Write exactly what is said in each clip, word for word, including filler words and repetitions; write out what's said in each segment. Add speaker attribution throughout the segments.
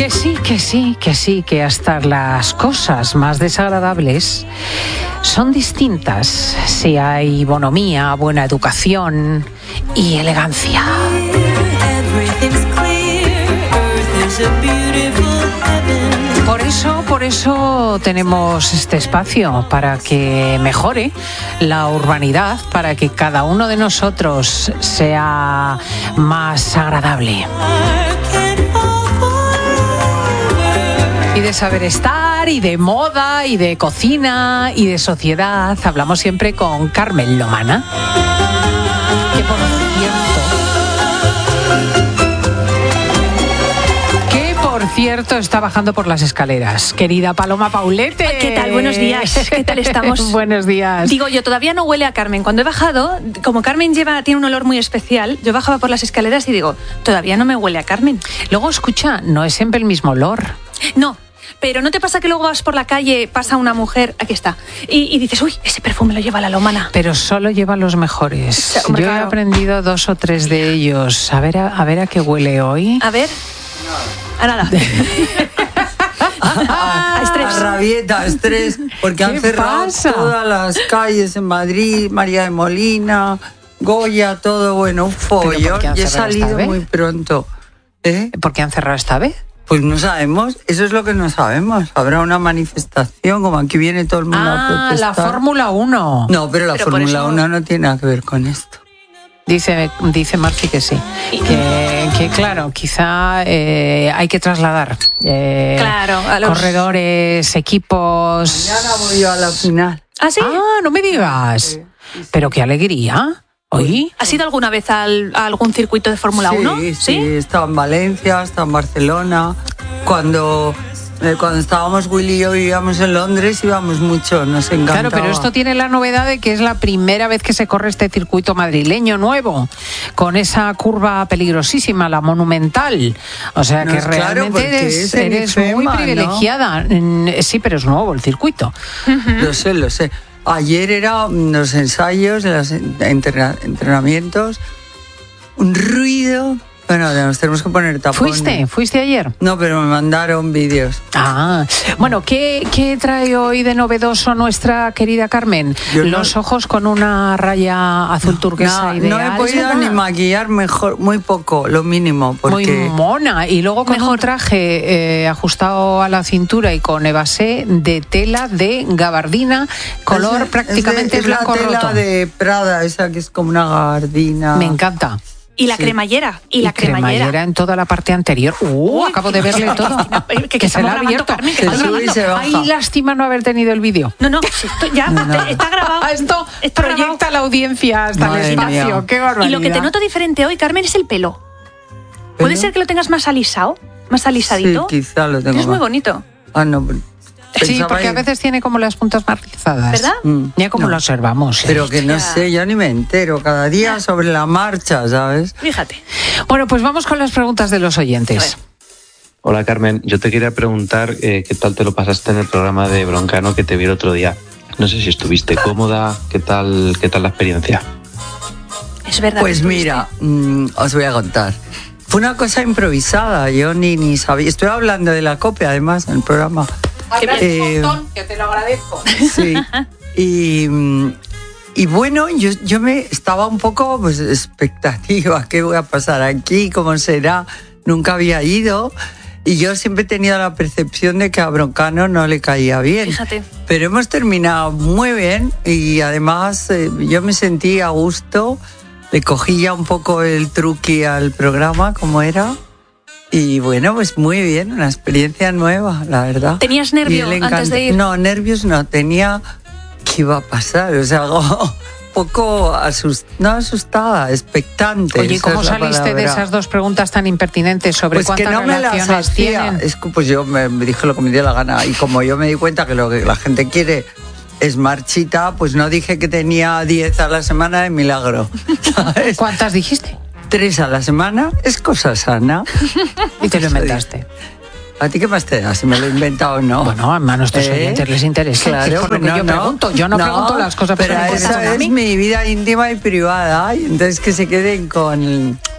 Speaker 1: Que sí, que sí, que sí, que hasta las cosas más desagradables son distintas si hay bonomía, buena educación y elegancia. Por eso, por eso tenemos este espacio, para que mejore la urbanidad, para que cada uno de nosotros sea más agradable. Y de saber estar, y de moda, y de cocina, y de sociedad. Hablamos siempre con Carmen Lomana, que por cierto, que por cierto está bajando por las escaleras. Querida Paloma Paulete.
Speaker 2: ¿Qué tal? Buenos días. ¿Qué tal estamos?
Speaker 1: Buenos días.
Speaker 2: Digo, yo todavía no huele a Carmen. Cuando he bajado, como Carmen lleva tiene un olor muy especial, yo bajaba por las escaleras y digo, todavía no me huele a Carmen.
Speaker 1: Luego, escucha, no es siempre el mismo olor.
Speaker 2: No. Pero ¿no te pasa que luego vas por la calle, pasa una mujer, aquí está, y, y dices, uy, ese perfume lo lleva la Lomana?
Speaker 1: Pero solo lleva los mejores.
Speaker 2: Hombre,
Speaker 1: Yo
Speaker 2: claro.
Speaker 1: he aprendido dos o tres de ellos. A ver a, a ver a qué huele hoy.
Speaker 2: A ver. A nada.
Speaker 3: A,
Speaker 2: a estrés.
Speaker 3: A rabieta, a estrés, porque han cerrado
Speaker 1: pasa?
Speaker 3: todas las calles en Madrid, María de Molina, Goya, todo, bueno, un follón.
Speaker 1: qué han
Speaker 3: Y he
Speaker 1: cerrado esta
Speaker 3: salido
Speaker 1: vez?
Speaker 3: muy pronto. ¿Eh?
Speaker 1: ¿Por qué han cerrado esta vez?
Speaker 3: Pues no sabemos, eso es lo que no sabemos. Habrá una manifestación, como aquí viene todo el mundo a
Speaker 1: Ah,
Speaker 3: protestar.
Speaker 1: la Fórmula uno.
Speaker 3: No, pero la
Speaker 2: Pero por
Speaker 3: Fórmula
Speaker 2: eso-
Speaker 3: uno no tiene nada que ver con esto.
Speaker 1: Dice, dice Marci que sí. Que, que claro, quizá eh, hay que trasladar eh,
Speaker 2: Claro, a los-
Speaker 1: corredores, equipos.
Speaker 3: Mañana voy yo a la final.
Speaker 2: ¿Ah, sí?
Speaker 1: Ah, no me digas. Pero qué alegría. ¿Oí?
Speaker 2: ¿Has ido alguna vez al, a algún circuito de Fórmula
Speaker 3: sí,
Speaker 2: uno?
Speaker 3: Sí, sí, he estado en Valencia, he estado en Barcelona. Cuando, eh, cuando estábamos Willy y yo vivíamos en Londres, íbamos mucho, nos encantaba.
Speaker 1: Claro, pero esto tiene la novedad de que es la primera vez que se corre este circuito madrileño nuevo, con esa curva peligrosísima, la monumental. O sea
Speaker 3: No,
Speaker 1: que
Speaker 3: es claro,
Speaker 1: realmente
Speaker 3: porque
Speaker 1: eres,
Speaker 3: es en
Speaker 1: eres
Speaker 3: IFEMA,
Speaker 1: muy
Speaker 3: ¿no?
Speaker 1: privilegiada. Mm, Sí, pero es nuevo el circuito.
Speaker 3: Lo sé, lo sé. Ayer eran los ensayos, los entrena- entrenamientos, un ruido. Bueno, nos tenemos que poner tapones.
Speaker 1: ¿Fuiste? ¿Fuiste ayer?
Speaker 3: No, pero me mandaron vídeos.
Speaker 1: Ah, bueno, ¿qué, qué trae hoy de novedoso nuestra querida Carmen?
Speaker 3: Yo no-
Speaker 1: Los ojos con una raya azul turquesa
Speaker 3: No,
Speaker 1: ideal.
Speaker 3: no he podido
Speaker 1: ¿verdad?
Speaker 3: ni maquillar mejor, muy poco, lo mínimo, porque
Speaker 1: Muy mona. Y luego con
Speaker 2: Mejor.
Speaker 1: un traje eh, ajustado a la cintura y con evasé de tela de gabardina, color
Speaker 3: Es-
Speaker 1: prácticamente
Speaker 3: es de-
Speaker 1: blanco
Speaker 3: es la tela
Speaker 1: roto.
Speaker 3: de Prada, esa que es como una gabardina.
Speaker 1: Me encanta.
Speaker 2: Y la
Speaker 3: Sí.
Speaker 2: cremallera. Y la
Speaker 1: cremallera.
Speaker 2: cremallera.
Speaker 1: en toda la parte anterior. Uh,
Speaker 2: Uy,
Speaker 1: acabo de verle todo.
Speaker 2: que- que
Speaker 1: se
Speaker 2: estamos
Speaker 1: la ha
Speaker 2: grabando,
Speaker 1: abierto.
Speaker 2: Carmen, que
Speaker 3: Se
Speaker 2: estamos
Speaker 3: sube y
Speaker 2: grabando.
Speaker 3: se baja.
Speaker 1: Ay, lástima no haber tenido el vídeo.
Speaker 2: No, no, si esto ya
Speaker 3: No.
Speaker 2: te- está grabado.
Speaker 1: Esto
Speaker 2: Está grabado.
Speaker 1: proyecta la audiencia hasta
Speaker 3: Madre
Speaker 1: el espacio.
Speaker 3: mía.
Speaker 1: Qué barbaridad.
Speaker 2: Y lo que te noto diferente hoy, Carmen, es el pelo. ¿Puede
Speaker 3: ¿Pelo?
Speaker 2: ser que lo tengas más alisado? ¿Más alisadito?
Speaker 3: Sí, quizá lo tengo
Speaker 2: Es muy
Speaker 3: más.
Speaker 2: bonito.
Speaker 3: Ah, no.
Speaker 1: Sí,
Speaker 3: pensaba
Speaker 1: porque a
Speaker 3: ir-
Speaker 1: veces tiene como las puntas más rizadas.
Speaker 2: ¿Verdad?
Speaker 3: Mm,
Speaker 1: Ya como
Speaker 3: no.
Speaker 1: lo observamos. ¿eh?
Speaker 3: Pero que no
Speaker 2: Ya.
Speaker 3: sé, yo ni me entero. Cada día sobre la marcha, ¿sabes?
Speaker 2: Fíjate.
Speaker 1: Bueno, pues vamos con las preguntas de los oyentes.
Speaker 4: Hola Carmen, yo te quería preguntar eh, qué tal te lo pasaste en el programa de Broncano que te vi el otro día. No sé si estuviste cómoda, qué tal, qué tal la experiencia.
Speaker 2: Es verdad.
Speaker 3: Pues
Speaker 2: que
Speaker 3: mira, mm, os voy a contar. Fue una cosa improvisada, yo ni, ni sabía. Estoy hablando de la copia, además, en el programa. Eh,
Speaker 1: que te lo agradezco.
Speaker 3: Sí. Y, mm, y bueno, yo, yo me estaba un poco pues expectativa, ¿qué voy a pasar aquí? ¿Cómo será? Nunca había ido. Y yo siempre he tenido la percepción de que a Broncano no le caía bien.
Speaker 2: Fíjate.
Speaker 3: Pero hemos terminado muy bien y además eh, yo me sentí a gusto. Le cogí ya un poco el truqui al programa, como era. Y bueno, pues muy bien, una experiencia nueva, la verdad.
Speaker 2: ¿Tenías
Speaker 3: Y
Speaker 2: nervio
Speaker 3: él
Speaker 2: antes de
Speaker 3: encanta-
Speaker 2: ir?
Speaker 3: No, nervios no, tenía qué iba a pasar, o sea, algo un poco asustada, no asustada, expectante.
Speaker 1: Oye,
Speaker 3: esa
Speaker 1: ¿cómo
Speaker 3: es la
Speaker 1: saliste de
Speaker 3: palabra.
Speaker 1: esas dos preguntas tan impertinentes sobre
Speaker 3: Pues que
Speaker 1: cuántas
Speaker 3: no me las
Speaker 1: relaciones
Speaker 3: hacía.
Speaker 1: tienen?
Speaker 3: Es que pues yo me, me dije lo que me dio la gana y como yo me di cuenta que lo que la gente quiere es marchita, pues no dije que tenía diez a la semana de milagro, ¿sabes?
Speaker 1: ¿Cuántas dijiste?
Speaker 3: Tres a la semana es cosa sana.
Speaker 1: Y te lo inventaste.
Speaker 3: ¿A ti qué más te da? Si me lo he inventado o no.
Speaker 1: Bueno, a nuestros
Speaker 3: ¿Eh?
Speaker 1: oyentes les interesa.
Speaker 3: Claro,
Speaker 1: es por
Speaker 3: pues
Speaker 1: lo que
Speaker 3: no,
Speaker 1: yo
Speaker 3: no.
Speaker 1: pregunto. Yo no, pregunto las cosas
Speaker 3: pero
Speaker 1: porque me
Speaker 3: esa
Speaker 1: interesan a
Speaker 3: es
Speaker 1: mí.
Speaker 3: mi vida íntima y privada. Y entonces que se queden con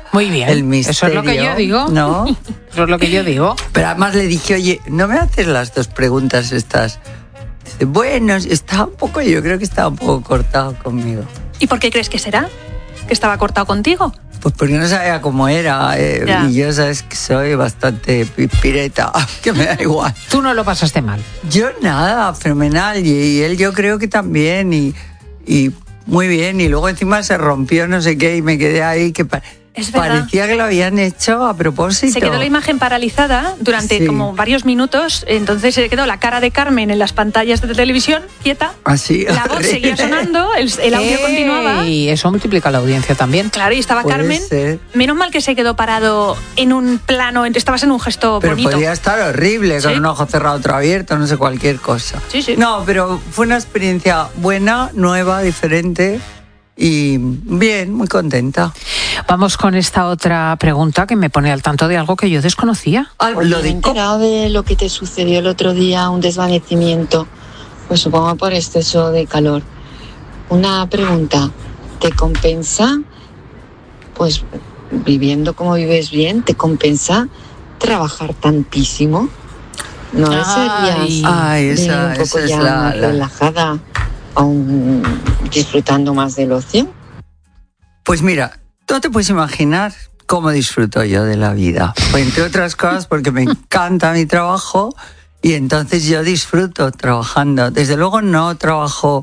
Speaker 1: Muy bien.
Speaker 3: El misterio.
Speaker 1: Eso es lo que yo digo.
Speaker 3: ¿No?
Speaker 1: Eso es lo que yo digo.
Speaker 3: Pero además le dije, oye, ¿no me haces las dos preguntas estas? Dice, bueno, estaba un poco, yo creo que estaba un poco cortado conmigo.
Speaker 2: ¿Y por qué crees que será? ¿Que estaba cortado contigo?
Speaker 3: Pues porque no sabía cómo era. Eh, y yo, sabes que soy bastante pireta, que me da igual.
Speaker 1: Tú no lo pasaste mal.
Speaker 3: Yo nada, fenomenal. Y, y él yo creo que también. Y, y muy bien. Y luego encima se rompió no sé qué y me quedé ahí que... Pa-
Speaker 2: Es verdad.
Speaker 3: Parecía que lo habían hecho a propósito.
Speaker 2: Se quedó la imagen paralizada durante
Speaker 3: Sí.
Speaker 2: como varios minutos, entonces se quedó la cara de Carmen en las pantallas de televisión, quieta.
Speaker 3: Así.
Speaker 2: La voz seguía sonando, el, el audio continuaba.
Speaker 1: Y eso multiplica la audiencia también.
Speaker 2: Claro, y estaba
Speaker 3: Puede
Speaker 2: Carmen.
Speaker 3: ser.
Speaker 2: Menos mal que se quedó parado en un plano, estabas en un gesto
Speaker 3: Pero
Speaker 2: bonito.
Speaker 3: podía estar horrible, con
Speaker 2: Sí.
Speaker 3: un ojo cerrado, otro abierto, no sé, cualquier cosa.
Speaker 2: Sí, sí.
Speaker 3: No, pero fue una experiencia buena, nueva, diferente y bien, muy contenta.
Speaker 1: Vamos con esta otra pregunta que me pone al tanto de algo que yo desconocía.
Speaker 3: Ah,
Speaker 5: Oye,
Speaker 3: lo
Speaker 5: me he
Speaker 3: de
Speaker 5: enterado de lo que te sucedió el otro día, un desvanecimiento, pues supongo por exceso de calor. Una pregunta, ¿te compensa, pues viviendo como vives bien, te compensa trabajar tantísimo? ¿No
Speaker 1: Ay.
Speaker 5: serías
Speaker 3: Ay, esa-
Speaker 5: un poco
Speaker 3: esa es
Speaker 5: ya
Speaker 3: la-
Speaker 5: más
Speaker 3: la-
Speaker 5: relajada, aún disfrutando más del ocio?
Speaker 3: Pues mira, no te puedes imaginar cómo disfruto yo de la vida. Pues entre otras cosas porque me encanta mi trabajo y entonces yo disfruto trabajando. Desde luego no trabajo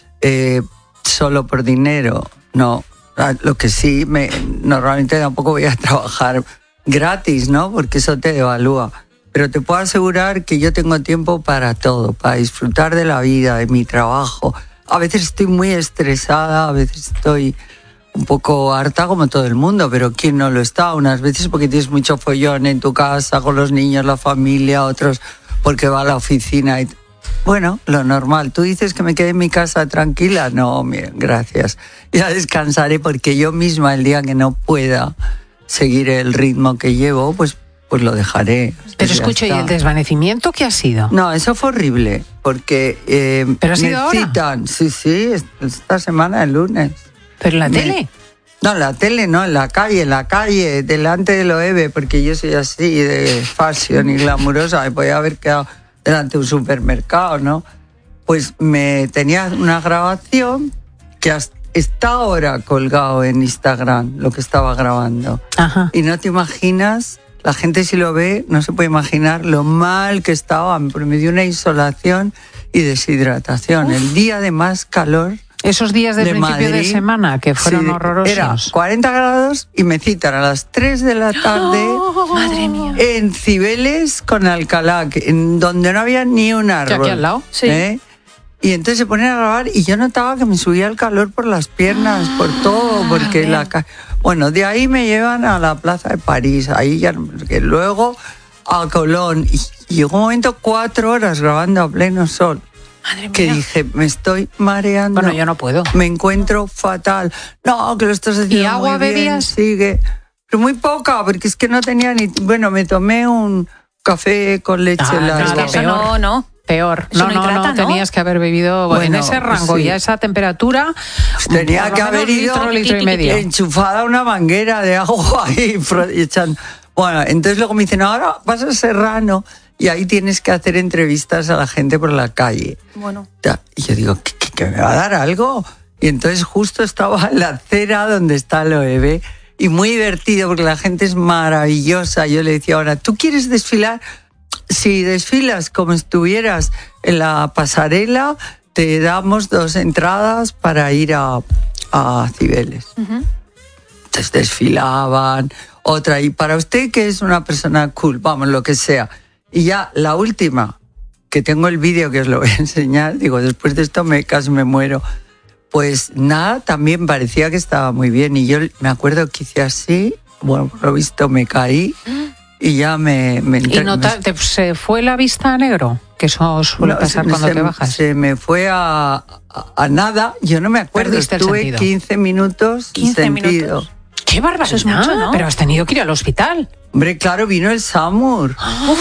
Speaker 3: eh, solo por dinero, no. Lo que sí, me, normalmente tampoco voy a trabajar gratis, ¿no? Porque eso te devalúa. Pero te puedo asegurar que yo tengo tiempo para todo, para disfrutar de la vida, de mi trabajo. A veces estoy muy estresada, a veces estoy un poco harta como todo el mundo, pero ¿quién no lo está? Unas veces porque tienes mucho follón en tu casa, con los niños, la familia, otros porque va a la oficina. Y... Bueno, lo normal. ¿Tú dices que me quede en mi casa tranquila? No, mira, gracias. Ya descansaré porque yo misma el día que no pueda seguir el ritmo que llevo, pues, pues lo dejaré.
Speaker 1: Pero
Speaker 3: Ya
Speaker 1: escucho, ¿y
Speaker 3: está.
Speaker 1: el desvanecimiento qué ha sido?
Speaker 3: No, eso fue horrible, porque eh,
Speaker 1: ¿Pero ha
Speaker 3: me
Speaker 1: sido ahora?
Speaker 3: citan, sí, sí, esta semana, el lunes.
Speaker 1: ¿Pero en la
Speaker 3: Me-
Speaker 1: tele?
Speaker 3: No, en la tele no, en la calle, en la calle, delante de Loewe, porque yo soy así de fashion y glamurosa, me podía haber quedado delante de un supermercado, ¿no? Pues me tenía una grabación que hasta está ahora colgado en Instagram, lo que estaba grabando.
Speaker 1: Ajá.
Speaker 3: Y no te imaginas, la gente si lo ve, no se puede imaginar lo mal que estaba, porque me dio una insolación y deshidratación.
Speaker 1: Uf.
Speaker 3: El día de más calor
Speaker 1: Esos días de,
Speaker 3: de
Speaker 1: principio de
Speaker 3: Madrid,
Speaker 1: semana que fueron
Speaker 3: sí,
Speaker 1: horrorosos.
Speaker 3: Era cuarenta grados y me citan a las tres de la tarde
Speaker 2: Madre mía.
Speaker 3: en Cibeles con Alcalá, que- en donde no había ni un árbol.
Speaker 1: aquí al lado.
Speaker 2: Sí.
Speaker 3: ¿eh? Y entonces se ponen a grabar y yo notaba que me subía el calor por las piernas, por todo, porque la ca- bueno, de ahí me llevan a la Plaza de París, ahí ya, que luego a Colón y, y llegó un momento cuatro horas grabando a pleno sol.
Speaker 2: Madre mía.
Speaker 3: Que dije, me estoy mareando.
Speaker 1: Bueno, yo no puedo.
Speaker 3: Me encuentro fatal. No, que lo estás haciendo
Speaker 1: ¿Y agua
Speaker 3: muy bien,
Speaker 1: bebías?
Speaker 3: sigue. Pero muy poca, porque es que no tenía ni... Bueno, me tomé un café con leche
Speaker 1: Ah,
Speaker 3: helada.
Speaker 1: claro,
Speaker 2: Eso
Speaker 1: peor.
Speaker 2: no, no.
Speaker 1: Peor.
Speaker 2: Eso
Speaker 1: No,
Speaker 2: no
Speaker 1: no,
Speaker 2: hidrata,
Speaker 1: no,
Speaker 2: ¿no?
Speaker 1: tenías que haber bebido
Speaker 3: Bueno,
Speaker 1: en ese rango
Speaker 3: sí.
Speaker 1: y a esa temperatura.
Speaker 3: Pues tenía
Speaker 1: por lo
Speaker 3: que
Speaker 1: menos
Speaker 3: haber ido
Speaker 1: litro, litro y medio.
Speaker 3: enchufada una manguera de agua y, fro- y echando... Bueno, entonces luego me dicen, ahora vas a Serrano y ahí tienes que hacer entrevistas a la gente por la calle.
Speaker 2: Bueno.
Speaker 3: Ya, y yo digo, ¿qué, qué, qué me va a dar algo? Y entonces justo estaba en la acera donde está Loewe y muy divertido porque la gente es maravillosa. Yo le decía, ahora, ¿tú quieres desfilar? Si desfilas como estuvieras en la pasarela, te damos dos entradas para ir a, a Cibeles.
Speaker 2: Ujú.
Speaker 3: Entonces desfilaban, otra, y para usted que es una persona cool, vamos, lo que sea. Y ya la última, que tengo el vídeo que os lo voy a enseñar, digo, después de esto me casi me muero. Pues nada, también parecía que estaba muy bien. Y yo me acuerdo que hice así, bueno, por lo visto me caí y ya me... me
Speaker 1: ¿Y
Speaker 3: entré-
Speaker 1: nota- te- se fue la vista a negro? Que eso suele
Speaker 3: no,
Speaker 1: pasar
Speaker 3: se-
Speaker 1: cuando
Speaker 3: se,
Speaker 1: te bajas.
Speaker 3: Se me fue a, a, a nada, yo no me acuerdo,
Speaker 1: Perdiste el
Speaker 3: estuve
Speaker 1: sentido.
Speaker 3: quince minutos
Speaker 2: quince
Speaker 3: sentido.
Speaker 2: minutos.
Speaker 1: ¡Qué barbaridad!
Speaker 2: Eso es mucho, ¿no?
Speaker 1: Pero has tenido que ir al hospital.
Speaker 3: Hombre, claro, vino el SAMUR.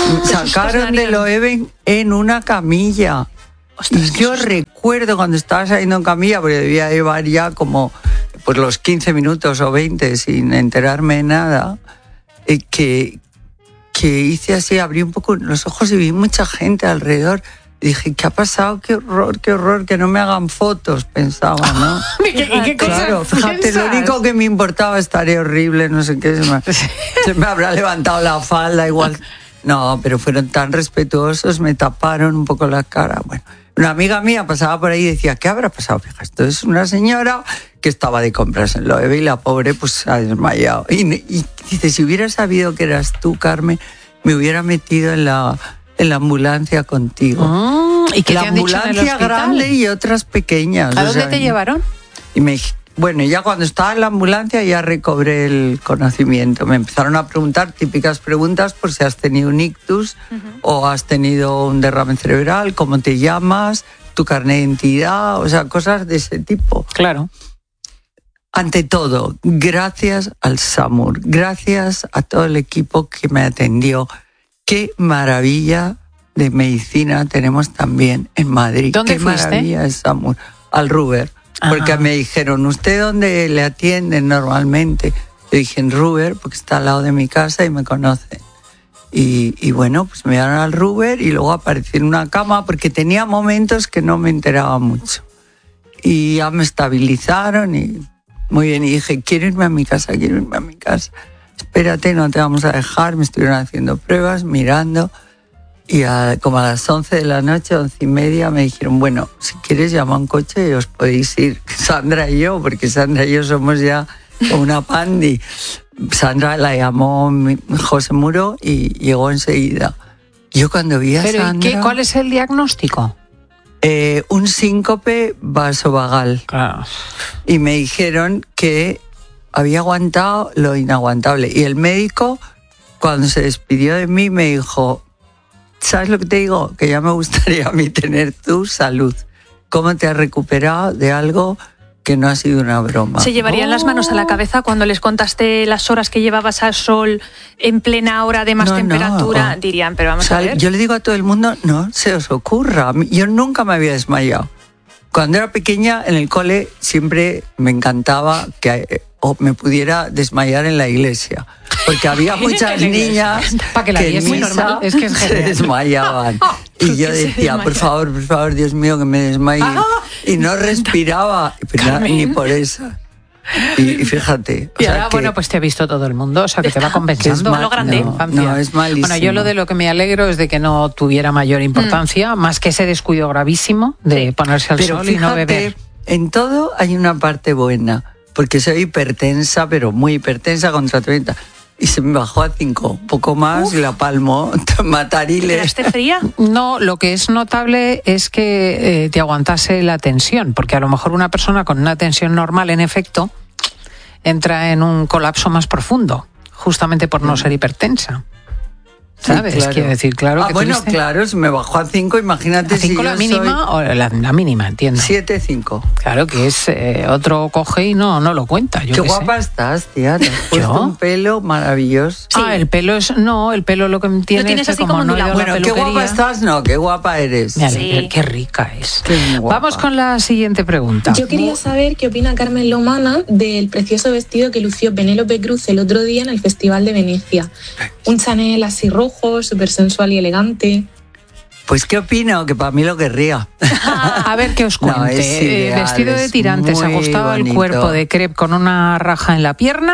Speaker 3: Sacaron de Loewe en, en una camilla.
Speaker 2: Ostras,
Speaker 3: Y
Speaker 2: qué
Speaker 3: yo
Speaker 2: susto.
Speaker 3: recuerdo cuando estaba saliendo en camilla, porque debía llevar ya como pues los quince minutos o veinte sin enterarme de nada, eh, que, que hice así, abrí un poco los ojos y vi mucha gente alrededor. Y dije, ¿qué ha pasado? ¡Qué horror, qué horror! Que no me hagan fotos, pensaba, ¿no?
Speaker 1: ¿Y qué, y qué
Speaker 3: Claro, fíjate,
Speaker 1: piensas?
Speaker 3: lo único que me importaba, estaré horrible, no sé qué, se me, se me habrá levantado la falda, igual. No, pero fueron tan respetuosos, me taparon un poco la cara. Bueno, una amiga mía pasaba por ahí y decía, ¿qué habrá pasado? Fíjate, esto es una señora que estaba de compras en Loewe y la pobre pues se ha desmayado. Y, y dice, si hubiera sabido que eras tú, Carmen, me hubiera metido en la... en la ambulancia contigo.
Speaker 1: Mm, ¿Y qué
Speaker 3: la
Speaker 1: te han dicho en el
Speaker 3: ambulancia
Speaker 1: hospital?
Speaker 3: grande y otras pequeñas.
Speaker 1: ¿A
Speaker 3: o
Speaker 1: dónde
Speaker 3: sea,
Speaker 1: te llevaron?
Speaker 3: Y me, bueno, ya cuando estaba en la ambulancia ya recobré el conocimiento. Me empezaron a preguntar típicas preguntas por si has tenido un ictus uh-huh. o has tenido un derrame cerebral, cómo te llamas, tu carnet de identidad, o sea, cosas de ese tipo.
Speaker 1: Claro.
Speaker 3: Ante todo, gracias al SAMUR, gracias a todo el equipo que me atendió. Qué maravilla de medicina tenemos también en Madrid.
Speaker 1: ¿Dónde
Speaker 3: Qué
Speaker 1: fuiste?
Speaker 3: maravilla es SAMUR. Al Ruber.
Speaker 1: Ajá.
Speaker 3: Porque me dijeron, ¿usted dónde le atienden normalmente? Yo dije, en Ruber, porque está al lado de mi casa y me conocen. Y, y bueno, pues me llevaron al Ruber y luego aparecí en una cama porque tenía momentos que no me enteraba mucho. Y ya me estabilizaron y muy bien. Y dije, quiero irme a mi casa, quiero irme a mi casa. Espérate, no te vamos a dejar. Me estuvieron haciendo pruebas, mirando. Y a, como a las once de la noche, once y media, me dijeron, bueno, si quieres llama un coche y os podéis ir. Sandra y yo, porque Sandra y yo somos ya una pandi. Sandra la llamó José Muro y llegó enseguida. Yo cuando vi a
Speaker 1: ¿Pero
Speaker 3: Sandra...
Speaker 1: ¿y qué, cuál es el diagnóstico?
Speaker 3: Eh, un síncope vasovagal.
Speaker 1: Claro.
Speaker 3: Y me dijeron que había aguantado lo inaguantable. Y el médico, cuando se despidió de mí, me dijo, ¿sabes lo que te digo? Que ya me gustaría a mí tener tu salud. ¿Cómo te has recuperado de algo que no ha sido una broma?
Speaker 2: Se llevarían
Speaker 1: Oh.
Speaker 2: las manos a la cabeza cuando les contaste las horas que llevabas al sol en plena hora de más
Speaker 3: No,
Speaker 2: temperatura.
Speaker 3: no.
Speaker 2: Dirían, pero vamos
Speaker 3: O sea,
Speaker 2: a ver.
Speaker 3: yo le digo a todo el mundo, no se os ocurra. A mí- Yo nunca me había desmayado. Cuando era pequeña, en el cole, siempre me encantaba que eh, o me pudiera desmayar en la iglesia. Porque había muchas niñas
Speaker 1: Para que la
Speaker 3: que en
Speaker 1: viese, muy
Speaker 3: misa
Speaker 1: normal, es que es
Speaker 3: se
Speaker 1: genial.
Speaker 3: desmayaban. Y yo
Speaker 2: que se
Speaker 3: decía, por
Speaker 2: desmayan.
Speaker 3: favor, por favor, Dios mío, que me desmaye. Y no respiraba, pero na-
Speaker 1: Carmen.
Speaker 3: ni por eso. Y, y fíjate. o
Speaker 1: Y
Speaker 3: sea
Speaker 1: ahora,
Speaker 3: que-
Speaker 1: bueno, pues te ha visto todo el mundo, o sea, que te va
Speaker 3: que es
Speaker 1: compensando.
Speaker 3: mal-
Speaker 2: lo grande.
Speaker 3: no,
Speaker 1: Infancia.
Speaker 3: no, es malísimo.
Speaker 1: Bueno, yo lo de lo que me alegro es de que no tuviera mayor importancia, más que ese descuido gravísimo de
Speaker 2: Sí.
Speaker 1: ponerse al
Speaker 3: Pero
Speaker 1: sol y no
Speaker 3: fíjate,
Speaker 1: beber.
Speaker 3: en todo hay una parte buena, porque soy hipertensa, pero muy hipertensa con tratamiento. Y se me bajó a cinco, un poco más, y la palmo, matariles.
Speaker 2: ¿Quedaste fría?
Speaker 1: No, lo que es notable es que eh, te aguantase la tensión, porque a lo mejor una persona con una tensión normal, en efecto, entra en un colapso más profundo, justamente por no ser hipertensa.
Speaker 3: Sí,
Speaker 1: ¿Sabes?
Speaker 3: claro.
Speaker 1: Quiero decir, claro
Speaker 3: ah,
Speaker 1: que
Speaker 3: bueno,
Speaker 1: tuviste-
Speaker 3: claro, si me bajó a cinco, imagínate
Speaker 1: ¿A cinco
Speaker 3: si
Speaker 1: la
Speaker 3: yo
Speaker 1: mínima o la, la mínima, entiendo?
Speaker 3: soy siete, cinco.
Speaker 1: Claro que es eh, otro coge y no, no lo cuenta. Yo
Speaker 3: Qué
Speaker 1: qué
Speaker 3: guapa
Speaker 1: sé.
Speaker 3: estás, tía. Te has puesto
Speaker 1: ¿Yo?
Speaker 3: un pelo maravilloso.
Speaker 1: Ah, el pelo es. No, el pelo lo que tiene
Speaker 2: tienes
Speaker 1: es que
Speaker 2: así
Speaker 1: como
Speaker 2: como
Speaker 1: no he ido
Speaker 2: ondulado.
Speaker 1: a la
Speaker 3: Bueno, qué
Speaker 1: peluquería,
Speaker 3: guapa estás, no, qué guapa eres.
Speaker 1: me alegra,
Speaker 2: Sí.
Speaker 1: qué rica es.
Speaker 3: Qué guapa.
Speaker 1: Vamos con la siguiente pregunta.
Speaker 6: Yo quería saber qué opina Carmen Lomana del precioso vestido que lució Penélope Cruz el otro día en el Festival de Venecia. Un Chanel así rojo, súper sensual y elegante.
Speaker 3: Pues, ¿qué opino? Que para mí lo querría.
Speaker 1: A ver qué os
Speaker 3: No,
Speaker 1: cuente.
Speaker 3: es
Speaker 1: Eh,
Speaker 3: ideal,
Speaker 1: vestido de
Speaker 3: es
Speaker 1: tirantes,
Speaker 3: muy
Speaker 1: ajustado al
Speaker 3: bonito.
Speaker 1: cuerpo de crepe con una raja en la pierna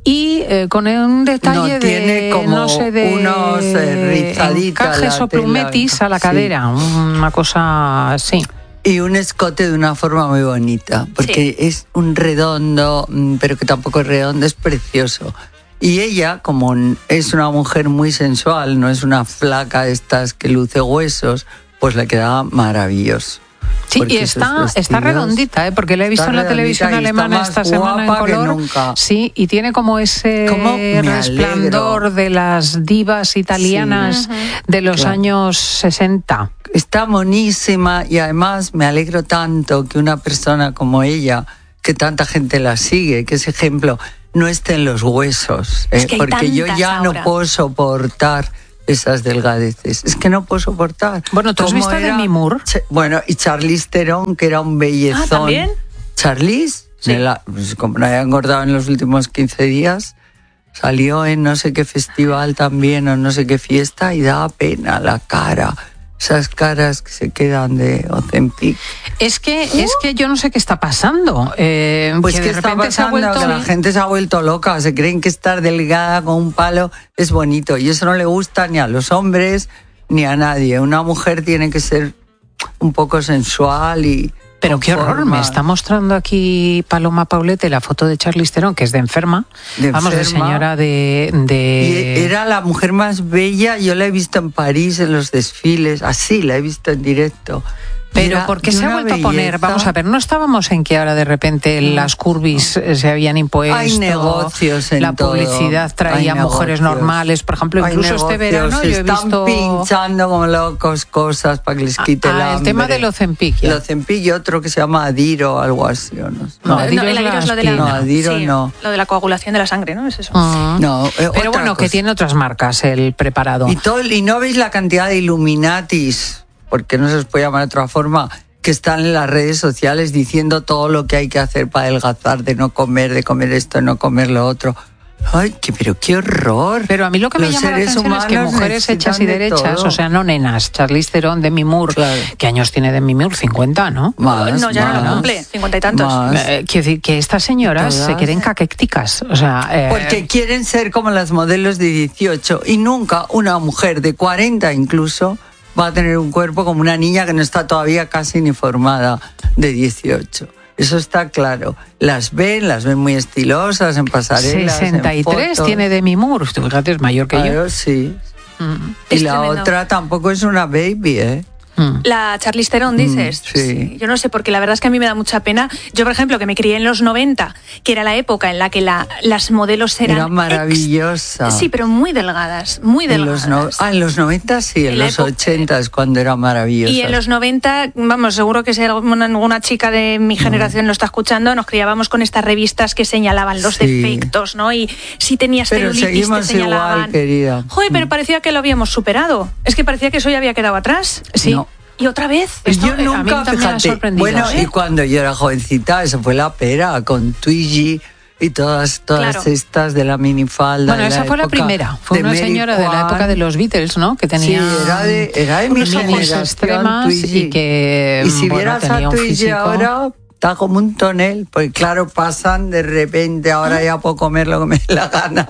Speaker 1: y eh, con un detalle
Speaker 3: No, tiene
Speaker 1: de
Speaker 3: como
Speaker 1: no sé de
Speaker 3: unos, eh, rizaditas
Speaker 1: encajes
Speaker 3: la
Speaker 1: o
Speaker 3: tela.
Speaker 1: plumetis a la
Speaker 3: Sí.
Speaker 1: cadera, una cosa así.
Speaker 3: Y un escote de una forma muy bonita, porque es un redondo, mm, pero que tampoco es redondo, es precioso. Y ella, como n- es una mujer muy sensual, no es una flaca de estas que luce huesos, pues le quedaba maravilloso.
Speaker 1: Sí,
Speaker 3: Porque
Speaker 1: y
Speaker 3: esos
Speaker 1: está, está
Speaker 3: vestidos-
Speaker 1: redondita, ¿eh? Porque la he visto
Speaker 3: Está
Speaker 1: en la
Speaker 3: redondita
Speaker 1: televisión
Speaker 3: y está
Speaker 1: alemana
Speaker 3: más
Speaker 1: esta semana en
Speaker 3: guapa que
Speaker 1: color.
Speaker 3: nunca.
Speaker 1: Sí, y tiene como ese
Speaker 3: ¿Cómo me
Speaker 1: resplandor
Speaker 3: alegro?
Speaker 1: de las divas italianas de los
Speaker 3: Claro.
Speaker 1: años sesenta.
Speaker 3: Está monísima y además me alegro tanto que una persona como ella, que tanta gente la sigue, que ese ejemplo no esté en los huesos.
Speaker 2: Es
Speaker 3: eh,
Speaker 2: que hay
Speaker 3: porque yo
Speaker 2: tantas
Speaker 3: ya
Speaker 2: ahora.
Speaker 3: no puedo soportar esas delgadeces. Es que no puedo soportar.
Speaker 1: Bueno, ¿tú has
Speaker 3: Como
Speaker 1: visto a
Speaker 3: era-
Speaker 1: Demi Moore?
Speaker 3: Ch- Bueno, y Charlize Theron, que era un bellezón.
Speaker 2: Ah, ¿también?
Speaker 3: ¿Charlize?
Speaker 2: Sí.
Speaker 3: La, pues como no haya engordado en los últimos quince días, salió en no sé qué festival también o no sé qué fiesta y daba pena la cara. Esas caras que se quedan de Ozempic.
Speaker 1: Es que, es que yo no sé qué está pasando. Eh,
Speaker 3: Pues
Speaker 1: que
Speaker 3: que
Speaker 1: de
Speaker 3: está
Speaker 1: repente se ha
Speaker 3: pasando
Speaker 1: vuelto...
Speaker 3: que la gente se ha vuelto loca, se creen que estar delgada con un palo es bonito y eso no le gusta ni a los hombres ni a nadie. Una mujer tiene que ser un poco sensual y...
Speaker 1: Pero qué horror,
Speaker 3: forma.
Speaker 1: me está mostrando aquí Paloma Paulete la foto de Charlize Theron, que es de enferma.
Speaker 3: De
Speaker 1: Vamos, de
Speaker 3: enferma.
Speaker 1: señora de... de...
Speaker 3: Y era la mujer más bella, yo la he visto en París en los desfiles, así la he visto en directo.
Speaker 1: Pero
Speaker 3: Era
Speaker 1: ¿por qué
Speaker 3: de
Speaker 1: se ha
Speaker 3: una
Speaker 1: vuelto a poner?
Speaker 3: belleza.
Speaker 1: Vamos a ver, no estábamos en que ahora de repente las curvis eh, se habían impuesto.
Speaker 3: Hay negocios en
Speaker 1: La
Speaker 3: todo.
Speaker 1: publicidad traía
Speaker 3: Hay
Speaker 1: mujeres
Speaker 3: negocios.
Speaker 1: normales. Por ejemplo,
Speaker 3: Hay
Speaker 1: incluso este
Speaker 3: negocios,
Speaker 1: verano yo he
Speaker 3: están
Speaker 1: visto...
Speaker 3: pinchando como locos cosas para que les quite
Speaker 1: Ah,
Speaker 3: el
Speaker 1: el
Speaker 3: hambre.
Speaker 1: tema del Ozempic, ya.
Speaker 3: El Ozempic y otro que se llama Adiro o algo así, ¿o no?
Speaker 1: No,
Speaker 2: No,
Speaker 1: Adiro
Speaker 2: el
Speaker 1: es
Speaker 2: Adiro
Speaker 1: la
Speaker 2: es lo de la...
Speaker 3: No, Adiro
Speaker 2: sí,
Speaker 3: no.
Speaker 2: Lo de la coagulación de la sangre, ¿no? Es eso.
Speaker 1: Ah.
Speaker 3: No, eh,
Speaker 1: Pero
Speaker 3: otra
Speaker 1: bueno, que
Speaker 3: cosa.
Speaker 1: tiene otras marcas el preparado.
Speaker 3: Y, todo, y no veis la cantidad de Illuminatis, porque no se os puede llamar de otra forma, que están en las redes sociales diciendo todo lo que hay que hacer para adelgazar, de no comer, de comer esto, de no comer lo otro. Ay, qué, pero qué horror.
Speaker 1: Pero a mí lo que me
Speaker 3: Los
Speaker 1: llama la
Speaker 3: seres
Speaker 1: atención es que
Speaker 3: humanos
Speaker 1: mujeres
Speaker 3: necesitan
Speaker 1: hechas y
Speaker 3: de
Speaker 1: derechas,
Speaker 3: todo.
Speaker 1: o sea, no nenas, Charlize Theron, Demi Moore,
Speaker 3: Claro.
Speaker 1: ¿qué años tiene Demi Moore? cincuenta, ¿no?
Speaker 3: Más,
Speaker 2: no, ya no
Speaker 3: más,
Speaker 2: lo cumple, cincuenta y tantos.
Speaker 3: más.
Speaker 1: Eh, quiero decir que estas señoras
Speaker 3: Todas.
Speaker 1: se quieren caquécticas, o sea... eh,
Speaker 3: Porque quieren ser como las modelos de dieciocho y nunca una mujer de cuarenta incluso va a tener un cuerpo como una niña que no está todavía casi ni formada de dieciocho. Eso está claro. Las ven, las ven muy estilosas en pasarelas,
Speaker 1: sesenta y
Speaker 3: en
Speaker 1: tres
Speaker 3: fotos.
Speaker 1: tiene Demi Moore, tú fíjate, es mayor que
Speaker 3: Claro, sí.
Speaker 1: yo. Mm,
Speaker 3: Y
Speaker 2: Es
Speaker 3: la
Speaker 2: tremendo.
Speaker 3: otra tampoco es una baby, ¿eh?
Speaker 1: mm.
Speaker 2: La Charlize Theron, dices.
Speaker 3: Mm, sí.
Speaker 2: Yo no sé, porque la verdad es que a mí me da mucha pena. Yo, por ejemplo, que me crié en los noventa, que era la época en la que la, las modelos eran...
Speaker 3: Era maravillosa.
Speaker 2: ex- Sí, pero muy delgadas, muy
Speaker 3: En los
Speaker 2: delgadas.
Speaker 3: no- ah, en los noventa sí, en,
Speaker 2: En la
Speaker 3: los
Speaker 2: época-
Speaker 3: ochenta es cuando era maravillosa.
Speaker 2: Y en los noventa, vamos, seguro que si alguna, alguna chica de mi generación lo está escuchando, nos criábamos con estas revistas que señalaban los
Speaker 3: Sí.
Speaker 2: defectos, ¿no? Y si tenías
Speaker 3: Pero
Speaker 2: celulitis te
Speaker 3: seguimos
Speaker 2: señalaban.
Speaker 3: igual, querida.
Speaker 2: Joder, pero parecía que lo habíamos superado. Es que parecía que eso ya había quedado atrás.
Speaker 1: Sí.
Speaker 3: No.
Speaker 2: Y otra vez.
Speaker 1: Esto,
Speaker 3: yo
Speaker 1: eh, a mí
Speaker 3: nunca,
Speaker 1: también me ha
Speaker 3: fíjate,
Speaker 1: sorprendido,
Speaker 3: bueno,
Speaker 1: ¿eh?
Speaker 3: y cuando yo era jovencita, eso fue la pera, con Twiggy y todas, todas
Speaker 2: Claro.
Speaker 3: estas de la minifalda.
Speaker 1: Bueno,
Speaker 3: de
Speaker 1: esa fue la
Speaker 3: época
Speaker 1: primera, fue
Speaker 3: de
Speaker 1: una
Speaker 3: Mary
Speaker 1: señora de la
Speaker 3: Kwan.
Speaker 1: época de los Beatles, ¿no? Que tenía
Speaker 3: Sí, era de, era de mi
Speaker 1: unos ojos
Speaker 3: generación,
Speaker 1: extremas
Speaker 3: Twiggy.
Speaker 1: y que
Speaker 3: Y si
Speaker 1: bueno,
Speaker 3: vieras
Speaker 1: tenía
Speaker 3: a
Speaker 1: un
Speaker 3: Twiggy
Speaker 1: físico.
Speaker 3: ahora, está como un tonel, porque claro, pasan de repente, ahora ya puedo comer lo que me dé la gana,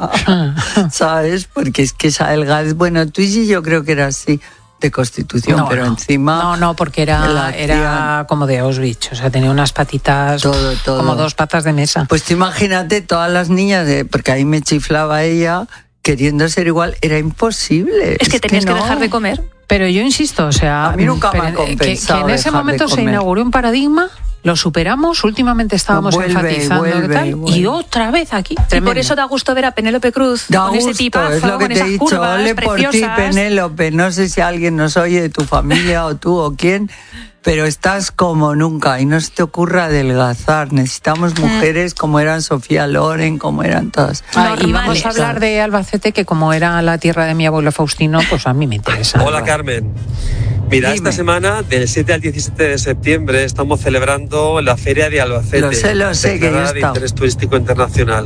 Speaker 3: ¿sabes? Porque es que esa delgada, bueno, Twiggy yo creo que era así, de constitución,
Speaker 1: No,
Speaker 3: pero
Speaker 1: no.
Speaker 3: encima...
Speaker 1: No, no, porque
Speaker 3: la
Speaker 1: era,
Speaker 3: hacían-
Speaker 1: era como de Auschwitz, o sea, tenía unas patitas
Speaker 3: Todo, todo.
Speaker 1: como dos patas de mesa.
Speaker 3: Pues tú imagínate todas las niñas, de, porque ahí me chiflaba ella, queriendo ser igual, era imposible.
Speaker 2: Es que tenías que,
Speaker 3: no.
Speaker 2: dejar de comer.
Speaker 1: Pero yo insisto, o sea,
Speaker 3: A mí nunca me ha
Speaker 1: pero, eh, que- que,
Speaker 3: compensado
Speaker 1: en ese
Speaker 3: dejar de
Speaker 1: momento se
Speaker 3: comer.
Speaker 1: inauguró un paradigma, lo superamos, últimamente estábamos
Speaker 3: Vuelve,
Speaker 1: enfatizando
Speaker 3: vuelve,
Speaker 1: que tal, y
Speaker 3: vuelve.
Speaker 1: otra vez aquí.
Speaker 2: Y
Speaker 1: Tremendo.
Speaker 2: por eso da gusto ver a Penélope Cruz
Speaker 3: Da
Speaker 2: con ese
Speaker 3: gusto,
Speaker 2: tipazo,
Speaker 3: es lo que
Speaker 2: con
Speaker 3: te
Speaker 2: esas
Speaker 3: he dicho.
Speaker 2: curvas
Speaker 3: Ole por ti,
Speaker 2: preciosas.
Speaker 3: Penélope. No sé si alguien nos oye de tu familia o tú o quién, pero estás como nunca y no se te ocurra adelgazar. Necesitamos mujeres como eran Sofía Loren, como eran todas.
Speaker 1: Ah, y vamos
Speaker 2: normales.
Speaker 1: a hablar de Albacete, que como era la tierra de mi abuelo Faustino, pues a mí me interesa.
Speaker 7: Hola Carmen. Mira,
Speaker 3: Dime.
Speaker 7: esta semana, del siete al diecisiete de septiembre, estamos celebrando la Feria de Albacete.
Speaker 3: Lo sé, lo sé, que yo he
Speaker 7: declarada de
Speaker 3: estado.
Speaker 7: interés turístico internacional.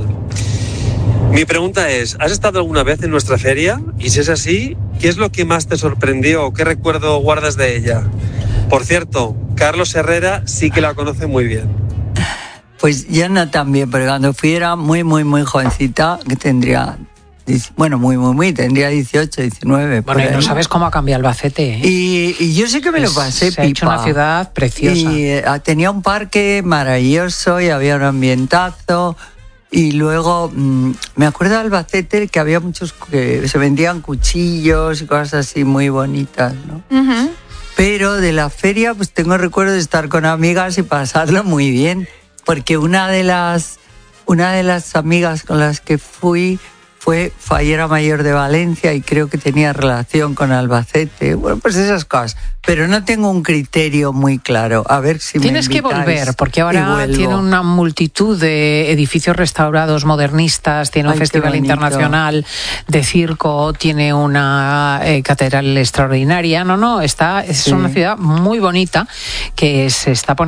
Speaker 7: Mi pregunta es, ¿has estado alguna vez en nuestra feria? Y si es así, ¿qué es lo que más te sorprendió o qué recuerdo guardas de ella? Por cierto, Carlos Herrera sí que la conoce muy bien.
Speaker 3: Pues yo no tan bien, pero cuando fui era muy, muy, muy jovencita, que tendría, diez- bueno, muy, muy, muy, tendría dieciocho, diecinueve.
Speaker 1: Bueno,
Speaker 3: por
Speaker 1: y no
Speaker 3: ahí.
Speaker 1: sabes cómo ha cambiado Albacete, ¿eh?
Speaker 3: Y, y yo sé que me lo
Speaker 1: Es-
Speaker 3: pasé
Speaker 1: se ha hecho
Speaker 3: pipa.
Speaker 1: una ciudad preciosa.
Speaker 3: Y eh, tenía un parque maravilloso y había un ambientazo. Y luego mm, me acuerdo de Albacete que había muchos, que se vendían cuchillos y cosas así muy bonitas, ¿no?
Speaker 2: Ujú.
Speaker 3: Pero de la feria pues tengo recuerdo de estar con amigas y pasarlo muy bien, porque una de las, una de las amigas con las que fui fue fallera mayor de Valencia y creo que tenía relación con Albacete. Bueno, pues esas cosas. Pero no tengo un criterio muy claro. A ver si
Speaker 1: Tienes
Speaker 3: me
Speaker 1: que
Speaker 3: invitáis
Speaker 1: volver, porque
Speaker 3: y
Speaker 1: ahora
Speaker 3: vuelvo.
Speaker 1: tiene una multitud de edificios restaurados modernistas, tiene un
Speaker 3: Ay, qué
Speaker 1: festival
Speaker 3: bonito.
Speaker 1: internacional de circo, tiene una eh, catedral extraordinaria. No, no, está, es
Speaker 3: Sí.
Speaker 1: una ciudad muy bonita que se está poniendo